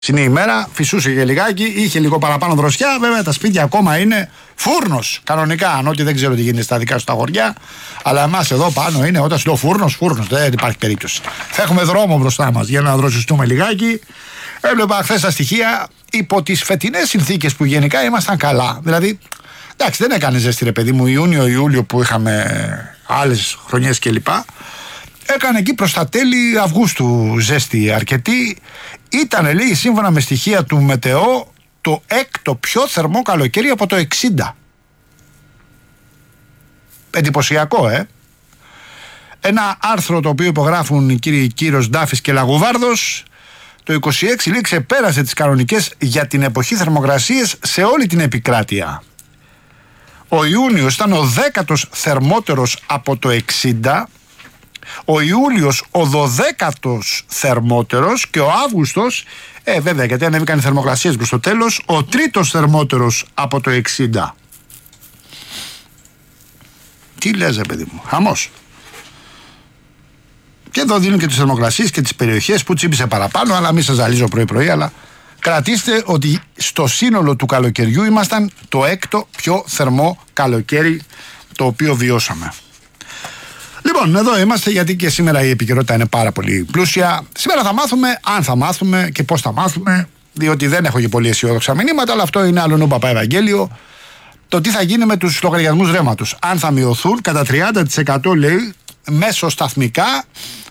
Είναι η ημέρα, φυσούσε και λιγάκι, είχε λίγο παραπάνω δροσιά. Βέβαια τα σπίτια ακόμα είναι φούρνος κανονικά. Αν ότι δεν ξέρω τι γίνεται στα δικά σου τα χωριά. Αλλά εμάς εδώ πάνω είναι, όταν σου λέω φούρνος, δεν υπάρχει περίπτωση. Θα έχουμε δρόμο μπροστά μας για να δροσιστούμε λιγάκι. Έβλεπα χθες τα στοιχεία υπό τις φετινές συνθήκες που γενικά ήμασταν καλά. Δηλαδή, εντάξει, δεν έκανε ζέστη ρε παιδί μου, Ιούνιο-Ιούλιο που είχαμε άλλες χρονιές κλπ. Έκανε εκεί προς τα τέλη Αυγούστου ζέστη αρκετή. Ήταν, λέει, σύμφωνα με στοιχεία του Μετεό, το έκτο πιο θερμό καλοκαίρι από το 60. Εντυπωσιακό, Ένα άρθρο το οποίο υπογράφουν οι κύριοι Κύρος, Ντάφης και Λαγουβάρδος. Το 26, λέει, ξεπέρασε τις κανονικές για την εποχή θερμοκρασίες σε όλη την επικράτεια. Ο Ιούνιος ήταν ο 10ος θερμότερος από το 60. Ο Ιούλιος ο 12ος θερμότερος και ο Αύγουστος, βέβαια γιατί ανέβηκαν οι θερμοκρασίες προς το τέλος, ο 3ος θερμότερος από το 60. Τι λες ρε παιδί μου, χαμός. Και εδώ δίνουν και τις θερμοκρασίες και τις περιοχές που τσίπησε παραπάνω, αλλά μην σας ζαλίζω πρωί-πρωί, αλλά κρατήστε ότι στο σύνολο του καλοκαιριού ήμασταν το έκτο πιο θερμό καλοκαίρι το οποίο βιώσαμε. Λοιπόν, εδώ είμαστε γιατί και σήμερα η επικαιρότητα είναι πάρα πολύ πλούσια. Σήμερα θα μάθουμε, αν θα μάθουμε και πώς θα μάθουμε, διότι δεν έχω και πολύ αισιόδοξα μηνύματα, αλλά αυτό είναι άλλο παπά Ευαγγέλιο. Το τι θα γίνει με τους λογαριασμούς ρεύματος. Αν θα μειωθούν κατά 30%, λέει, μέσοσταθμικά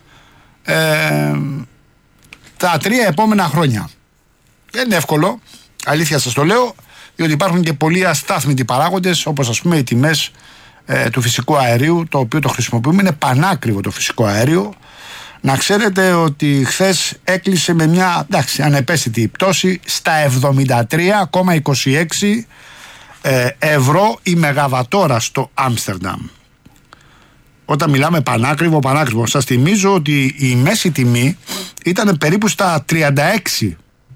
τα 3 επόμενα χρόνια. Δεν είναι εύκολο, αλήθεια σας το λέω, διότι υπάρχουν και πολλοί αστάθμητοι παράγοντες, όπως ας πούμε οι τιμές του φυσικού αερίου, το οποίο το χρησιμοποιούμε, είναι πανάκριβο το φυσικό αέριο. Να ξέρετε ότι χθες έκλεισε με μια ανεπαίσθητη πτώση στα 73,26 ευρώ η μεγαβατόρα στο Άμστερνταμ. Όταν μιλάμε πανάκριβο, σας θυμίζω ότι η μέση τιμή ήταν περίπου στα 36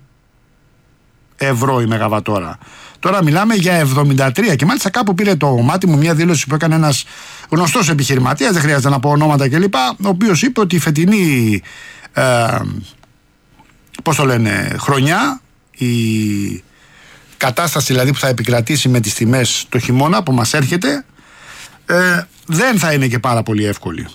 ευρώ η μεγαβατόρα. Τώρα μιλάμε για 73 και μάλιστα κάπου πήρε το μάτι μου μια δήλωση που έκανε ένας γνωστός επιχειρηματίας, δεν χρειάζεται να πω ονόματα κλπ, ο οποίος είπε ότι η φετινή χρονιά, η κατάσταση δηλαδή που θα επικρατήσει με τις τιμές το χειμώνα που μας έρχεται, δεν θα είναι και πάρα πολύ εύκολη.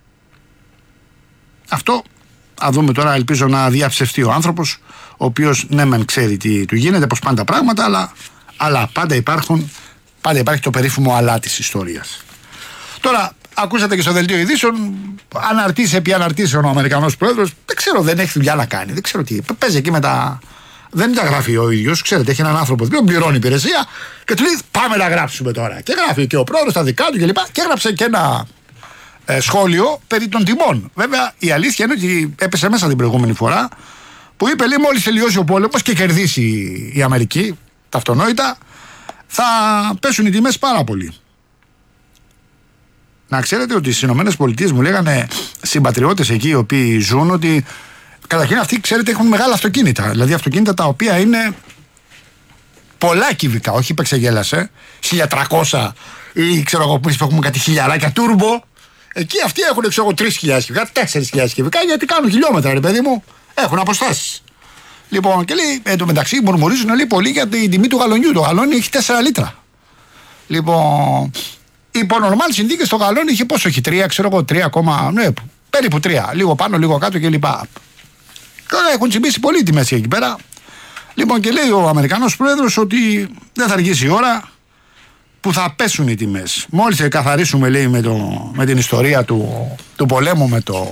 Αυτό θα δούμε τώρα, ελπίζω να διαψευστεί ο άνθρωπος, ο οποίος ναι μεν ξέρει τι του γίνεται, πώς πάνε τα πράγματα, αλλά πάντα υπάρχει το περίφημο αλλά της ιστορίας. Τώρα, ακούσατε και στο δελτίο ειδήσεων, αναρτήσει επί αναρτήσεων ο Αμερικανός πρόεδρος, δεν ξέρω, δεν έχει δουλειά να κάνει, δεν ξέρω τι, παίζει εκεί με τα... Δεν τα γράφει ο ίδιος, ξέρετε, έχει έναν άνθρωπο που πληρώνει υπηρεσία και του λέει πάμε να γράψουμε τώρα. Και γράφει και ο πρόεδρος τα δικά του κλπ. Και έγραψε και ένα σχόλιο περί των τιμών. Βέβαια, η αλήθεια είναι ότι έπεσε μέσα την προηγούμενη φορά που είπε, λέει, μόλις τελειώσει ο πόλεμος και κερδίσει η Αμερική, τα αυτονόητα, θα πέσουν οι τιμές πάρα πολύ. Να ξέρετε ότι στις ΗΠΑ μου λέγανε συμπατριώτες εκεί οι οποίοι ζουν ότι καταρχήν αυτοί, ξέρετε, έχουν μεγάλα αυτοκίνητα. Δηλαδή αυτοκίνητα τα οποία είναι πολλά κυβικά, όχι υπεξεγέλασε, 1300 ή ξέρω εγώ που έχουμε κάτι χιλιαράκια τούρμπο. Εκεί αυτοί έχουν 3.000 κυβικά, 4.000 κυβικά, γιατί κάνουν χιλιόμετρα, ρε παιδί μου, έχουν αποστάσεις. Λοιπόν, και λέει, εν τω μεταξύ μουρμουρίζουν λέει, πολύ για την τιμή του γαλονιού. Το γαλόνι έχει 4 λίτρα. Λοιπόν, υπό νορμάλ συνθήκες το γαλόνι είχε πόσο, έχει 3, ξέρω εγώ, 3, ναι, περίπου 3, λίγο πάνω, λίγο κάτω κλπ. Τώρα έχουν τσιμπήσει πολύ τιμές εκεί πέρα. Λοιπόν, και λέει ο Αμερικανός πρόεδρος ότι δεν θα αργήσει η ώρα που θα πέσουν οι τιμές. Μόλις καθαρίσουμε, λέει, με την ιστορία του πολέμου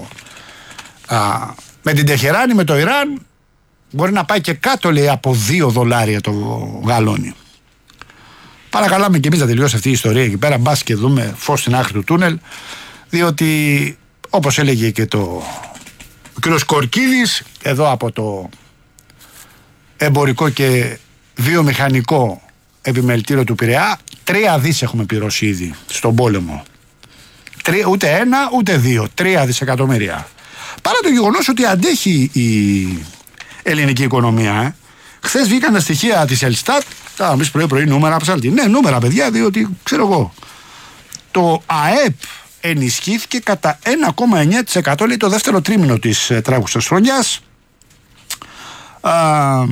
με την Τεχεράνη, με το Ιράν, μπορεί να πάει και κάτω, λέει, από $2 το γαλόνι. Παρακαλάμε και εμείς να τελειώσει αυτή η ιστορία εκεί πέρα, μπας και δούμε φως στην άκρη του τούνελ, διότι όπως έλεγε και ο κ. Κορκίδης εδώ από το εμπορικό και βιομηχανικό επιμελητήριο του Πειραιά, 3 δις έχουμε πληρώσει ήδη στον πόλεμο. Ούτε 1 ούτε 2, 3 δισεκατομμύρια. Παρά το γεγονός ότι αντέχει η ελληνική οικονομία. Χθες βγήκαν τα στοιχεία της Ελστάτ, θα μπεις πρωί νούμερα ψάλτη. Ναι, νούμερα παιδιά, διότι ξέρω εγώ. Το ΑΕΠ ενισχύθηκε κατά 1,9% λέει το δεύτερο τρίμηνο της τρέχουσας χρονιάς. Α,